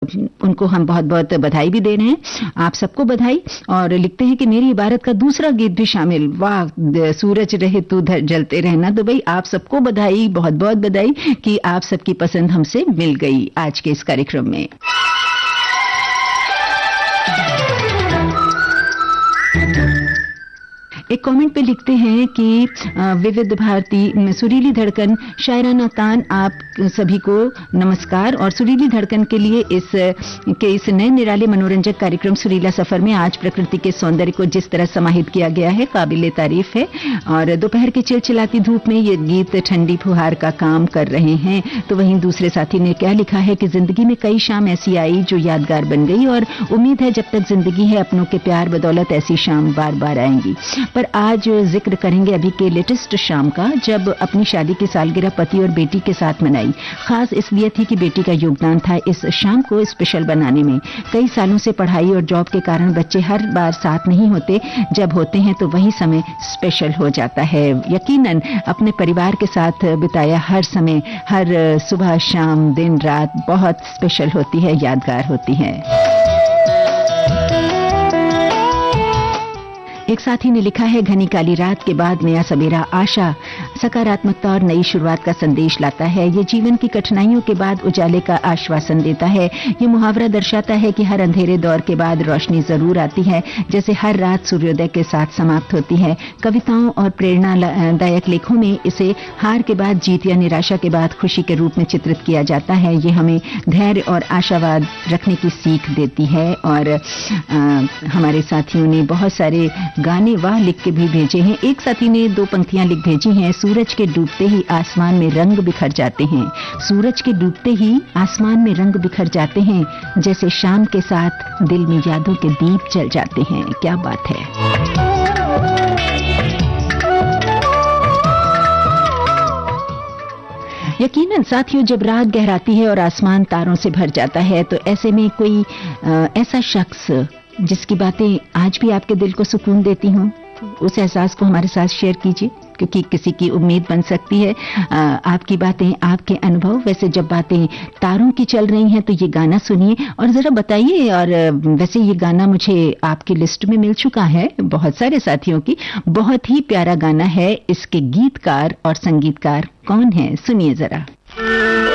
उनको हम बहुत बहुत बधाई भी दे रहे हैं। आप सबको बधाई। और लिखते हैं कि मेरी इबारत का दूसरा गीत भी शामिल। वाह, सूरज रहे तू जलते रहना। तो भाई आप सबको बधाई, बहुत बहुत बधाई कि आप सबकी पसंद हमसे मिल गई आज के इस कार्यक्रम में। एक कमेंट पे लिखते हैं कि विविध भारती सुरीली धड़कन शायराना तान आप सभी को नमस्कार। और सुरीली धड़कन के लिए इस नए निराले मनोरंजक कार्यक्रम सुरीला सफर में आज प्रकृति के सौंदर्य को जिस तरह समाहित किया गया है, काबिले तारीफ है। और दोपहर की चिलचिलाती धूप में ये गीत ठंडी फुहार का काम कर रहे हैं। तो वहीं दूसरे साथी ने क्या लिखा है कि जिंदगी में कई शाम ऐसी आई जो यादगार बन गई और उम्मीद है जब तक जिंदगी है अपनों के प्यार बदौलत ऐसी शाम बार बार आएंगी। पर आज जिक्र करेंगे अभी के लेटेस्ट शाम का, जब अपनी शादी की सालगिरह पति और बेटी के साथ मनाई। खास इसलिए थी कि बेटी का योगदान था इस शाम को स्पेशल बनाने में। कई सालों से पढ़ाई और जॉब के कारण बच्चे हर बार साथ नहीं होते, जब होते हैं तो वही समय स्पेशल हो जाता है। यकीनन अपने परिवार के साथ बिताया हर समय, हर सुबह शाम दिन रात बहुत स्पेशल होती है, यादगार होती है। एक साथी ने लिखा है, घनी काली रात के बाद नया सवेरा आशा, सकारात्मकता और नई शुरुआत का संदेश लाता है। ये जीवन की कठिनाइयों के बाद उजाले का आश्वासन देता है। ये मुहावरा दर्शाता है कि हर अंधेरे दौर के बाद रोशनी जरूर आती है, जैसे हर रात सूर्योदय के साथ समाप्त होती है। कविताओं और प्रेरणादायक लेखों में इसे हार के बाद जीत या निराशा के बाद खुशी के रूप में चित्रित किया जाता है। ये हमें धैर्य और आशावाद रखने की सीख देती है। और हमारे साथियों ने बहुत सारे गाने वाह लिख के भी भेजे हैं। एक साथी ने 2 पंक्तियां लिख भेजी हैं। सूरज के डूबते ही आसमान में रंग बिखर जाते हैं। सूरज के डूबते ही आसमान में रंग बिखर जाते हैं, जैसे शाम के साथ दिल में यादों के दीप जल जाते हैं। क्या बात है। यकीनन साथियों, जब रात गहराती है और आसमान तारों से भर जाता है, तो ऐसे में कोई ऐसा शख्स जिसकी बातें आज भी आपके दिल को सुकून देती हों, उस एहसास को हमारे साथ शेयर कीजिए, क्योंकि किसी की उम्मीद बन सकती है आपकी बातें, आपके अनुभव। वैसे जब बातें तारों की चल रही हैं तो ये गाना सुनिए और जरा बताइए। और वैसे ये गाना मुझे आपकी लिस्ट में मिल चुका है बहुत सारे साथियों की। बहुत ही प्यारा गाना है। इसके गीतकार और संगीतकार कौन है, सुनिए जरा।